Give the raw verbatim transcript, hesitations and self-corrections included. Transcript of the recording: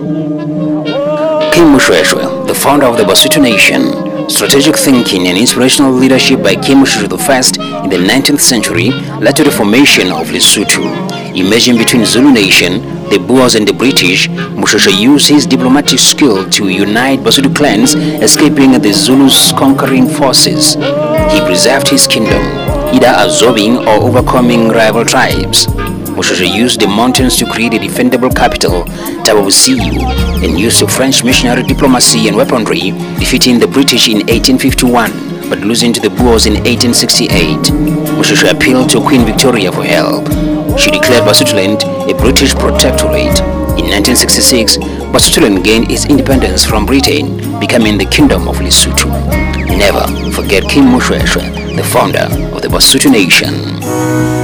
Kim Moshoeshoe, the founder of the Basuto Nation. Strategic thinking and inspirational leadership by Kim Moshoeshoe the First in the nineteenth century led to the formation of Lesotho. Emerging between Zulu Nation, the Boers and the British, Moshoeshoe used his diplomatic skill to unite Basuto clans, escaping the Zulus' conquering forces. He preserved his kingdom, either absorbing or overcoming rival tribes. Moshoeshoe used the mountains to create a defendable capital, Tabavusiu, and used the French missionary diplomacy and weaponry, defeating the British in eighteen fifty-one, but losing to the Boers in eighteen sixty-eight. Moshoeshoe appealed to Queen Victoria for help. She declared Basutoland a British protectorate. In nineteen sixty-six, Basutoland gained its independence from Britain, becoming the Kingdom of Lesotho. Never forget Kim Moshoeshoe, the founder of the Basuto Nation.